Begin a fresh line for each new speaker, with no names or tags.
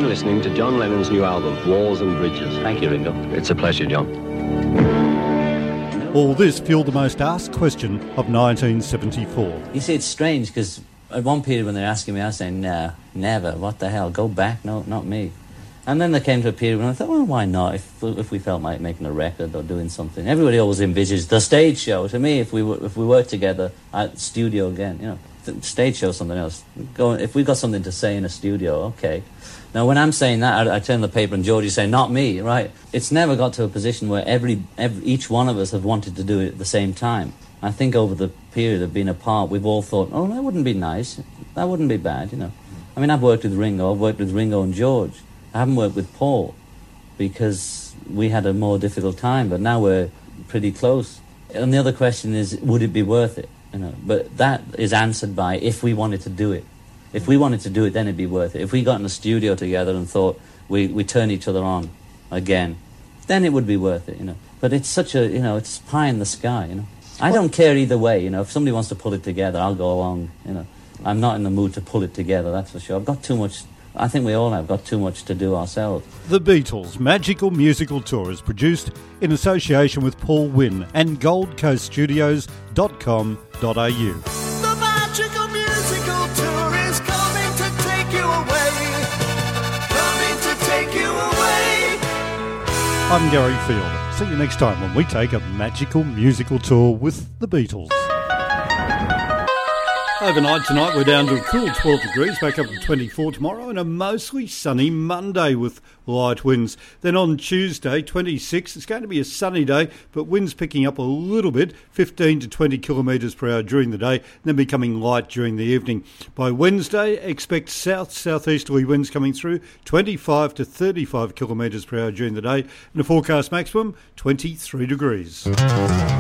been listening to John Lennon's new album, Walls and Bridges.
Thank you, Ringo.
It's a pleasure, John.
All this fueled the most asked question of 1974.
You see, it's strange because at one period when they're asking me, I was saying, no, never, what the hell, go back, no, not me. And then there came to a period when I thought, well, why not, if we felt like making a record or doing something. Everybody always envisaged the stage show. To me, if we worked together at studio again, you know, the stage show something else. If we got something to say in a studio, okay. Now, when I'm saying that, I turn the paper and Georgie say, not me, right? It's never got to a position where each one of us have wanted to do it at the same time. I think over the period of being apart, we've all thought, oh, that wouldn't be nice. That wouldn't be bad, you know. I mean, I've worked with Ringo and George. I haven't worked with Paul because we had a more difficult time, but now we're pretty close. And the other question is, would it be worth it? You know, but that is answered by if we wanted to do it. If we wanted to do it, then it'd be worth it. If we got in a studio together and thought we turn each other on again, then it would be worth it, you know. But it's such a, you know, it's pie in the sky, you know. I don't care either way, you know. If somebody wants to pull it together, I'll go along, you know. I'm not in the mood to pull it together, that's for sure. I've got too much, I think we all have got too much to do ourselves.
The Beatles' Magical Musical Tour is produced in association with Paul Wynn and GoldCoastStudios.com.au.
The Magical Musical Tour is coming to take you away. Coming to take you away.
I'm Gary Field. See you next time when we take a magical musical tour with the Beatles. Overnight tonight we're down to a cool 12 degrees, back up to 24 tomorrow, and a mostly sunny Monday with light winds. Then on Tuesday, 26, it's going to be a sunny day, but winds picking up a little bit, 15 to 20 kilometres per hour during the day, and then becoming light during the evening. By Wednesday, expect south-southeasterly winds coming through, 25 to 35 kilometres per hour during the day, and a forecast maximum, 23 degrees.